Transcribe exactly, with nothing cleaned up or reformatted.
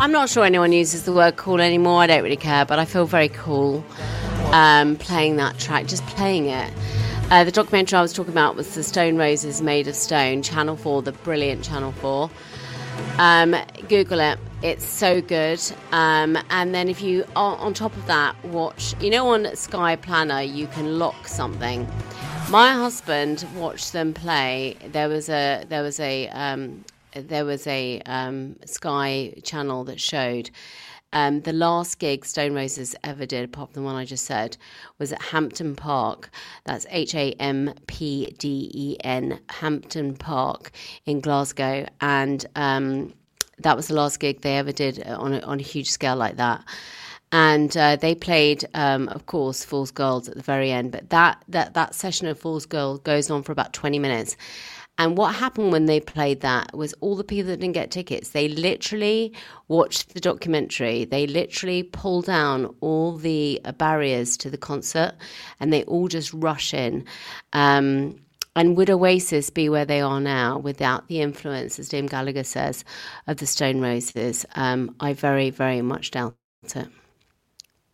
I'm not sure anyone uses the word cool anymore. I don't really care, but I feel very cool um, playing that track, just playing it. Uh, the documentary I was talking about was The Stone Roses Made of Stone, Channel four, the brilliant Channel four. Um, Google it. It's so good. Um, and then if you, on, on top of that, watch, you know, on Sky Planner, you can lock something. My husband watched them play. There was a, there was a, um, there was a um, Sky channel that showed Um, the last gig Stone Roses ever did, apart from the one I just said, was at Hampton Park. That's H A M P D E N, Hampton Park in Glasgow. And um, that was the last gig they ever did on a, on a huge scale like that. And uh, they played, um, of course, Fool's Gold at the very end. But that, that, that session of Fool's Gold goes on for about twenty minutes. And what happened when they played that was all the people that didn't get tickets, they literally watched the documentary. They literally pulled down all the uh, barriers to the concert and they all just rush in. Um, and would Oasis be where they are now without the influence, as Liam Gallagher says, of the Stone Roses? Um, I very, very much doubt it.